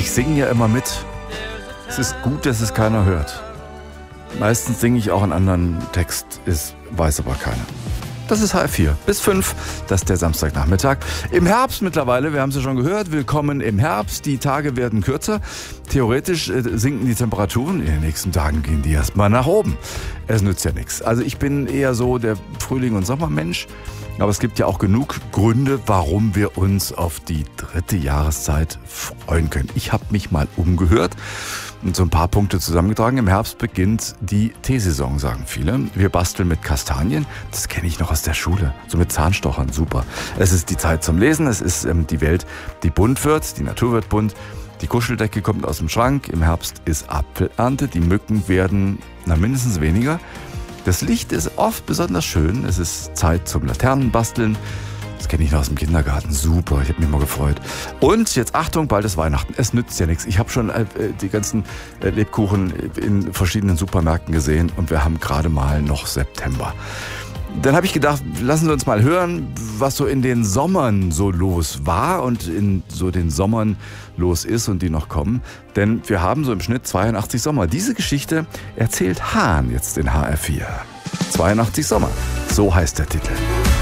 Ich singe ja immer mit. Es ist gut, dass es keiner hört. Meistens singe ich auch einen anderen Text, weiß aber keiner. Das ist HR4 bis 5, das ist der Samstagnachmittag. Im Herbst mittlerweile, wir haben es ja schon gehört, willkommen im Herbst. Die Tage werden kürzer. Theoretisch sinken die Temperaturen. In den nächsten Tagen gehen die erstmal nach oben. Es nützt ja nichts. Also ich bin eher so der Frühling- und Sommermensch. Aber es gibt ja auch genug Gründe, warum wir uns auf die 3. Jahreszeit freuen können. Ich habe mich mal umgehört und so ein paar Punkte zusammengetragen. Im Herbst beginnt die Teesaison, sagen viele. Wir basteln mit Kastanien. Das kenne ich noch aus der Schule. So mit Zahnstochern, super. Es ist die Zeit zum Lesen. Es ist die Welt, die bunt wird. Die Natur wird bunt. Die Kuscheldecke kommt aus dem Schrank. Im Herbst ist Apfelernte. Die Mücken werden mindestens weniger. Das Licht ist oft besonders schön. Es ist Zeit zum Laternenbasteln. Das kenne ich noch aus dem Kindergarten. Super, ich habe mich mal gefreut. Und jetzt Achtung, bald ist Weihnachten. Es nützt ja nichts. Ich habe schon die ganzen Lebkuchen in verschiedenen Supermärkten gesehen und wir haben gerade mal noch September. Dann habe ich gedacht, lassen Sie uns mal hören, was so in den Sommern so los war und in so den Sommern los ist und die noch kommen. Denn wir haben so im Schnitt 82 Sommer. Diese Geschichte erzählt Hahn jetzt in HR4. 82 Sommer, so heißt der Titel.